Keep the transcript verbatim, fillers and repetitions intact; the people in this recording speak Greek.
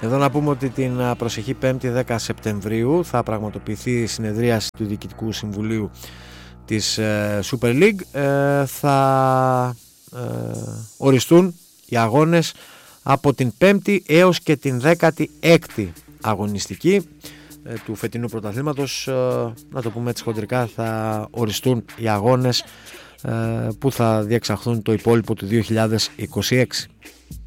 Εδώ να πούμε ότι την προσεχή πέμπτη δέκα Σεπτεμβρίου θα πραγματοποιηθεί η συνεδρίαση του Διοικητικού Συμβουλίου της Super League. Ε, θα ε, οριστούν οι αγώνες από την πέμπτη έως και την δέκατη έκτη αγωνιστική ε, του φετινού πρωταθλήματος. Ε, να το πούμε έτσι χοντρικά, θα οριστούν οι αγώνες ε, που θα διεξαχθούν το υπόλοιπο του δύο χιλιάδες είκοσι έξι.